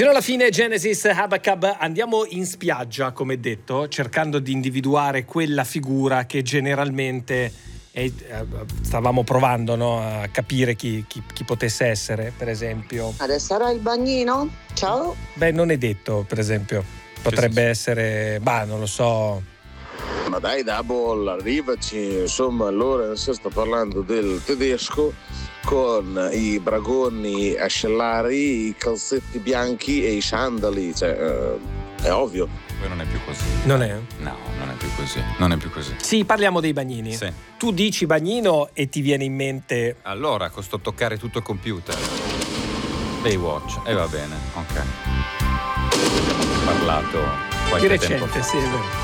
Fino alla fine Genesis Habakab, andiamo in spiaggia, come detto, cercando di individuare quella figura che generalmente stavamo provando, no, a capire chi potesse essere, per esempio. Adesso sarà il bagnino? Ciao. Beh, non è detto, per esempio. Potrebbe essere, non lo so. Ma dai, Double, arrivaci, insomma, allora si sta parlando del tedesco con i bragoni ascellari, i calzetti bianchi e i sandali, cioè è ovvio. Poi non è più così. Non è? No, non è più così. Non è più così. Sì, parliamo dei bagnini. Sì. Tu dici bagnino e ti viene in mente... Allora, con sto toccare tutto il computer. Baywatch, e va bene, ok. Parlato qualche Di tempo recente, fa. sì, è vero.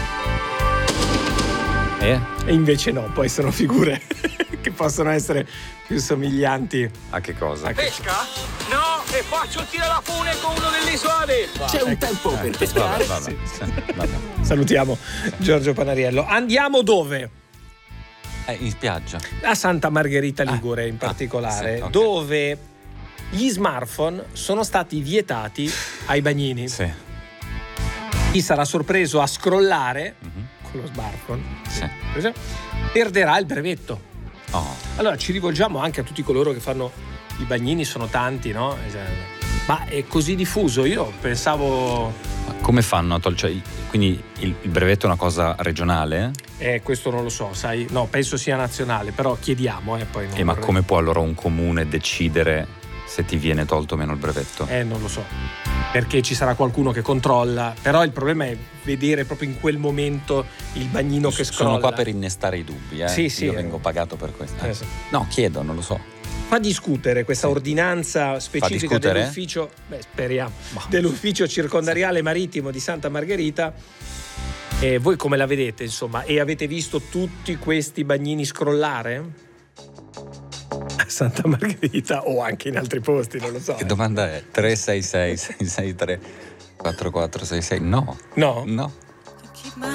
E invece no, poi sono figure che possono essere più somiglianti. A che cosa? Pesca? No, e faccio il tiro alla fune con uno dell'isola d'Elba. C'è un tempo per pescare. Vabbè. Salutiamo Giorgio Panariello. Andiamo dove? In spiaggia. A Santa Margherita Ligure in particolare, sì, okay. Dove gli smartphone sono stati vietati ai bagnini. Sì. Chi sarà sorpreso a scrollare con lo smartphone perderà il brevetto. Allora ci rivolgiamo anche a tutti coloro che fanno i bagnini, sono tanti, no? Ma è così diffuso, io pensavo... Ma come fanno a togliere? Quindi il brevetto è una cosa regionale? Questo non lo so, sai? No, penso sia nazionale, però chiediamo poi non Ma come può allora un comune decidere se ti viene tolto o meno il brevetto? Non lo so, perché ci sarà qualcuno che controlla, però il problema è vedere proprio in quel momento il bagnino che scrolla. Sono qua per innestare i dubbi, Sì, io vengo pagato per questo. Sì. No, chiedo, non lo so. Fa discutere questa ordinanza specifica dell'ufficio, speriamo, dell'ufficio circondariale marittimo di Santa Margherita. E voi come la vedete, insomma? E avete visto tutti questi bagnini scrollare? A Santa Margherita o anche in altri posti, non lo so. Che domanda è? 366 663 4466? No. No? No.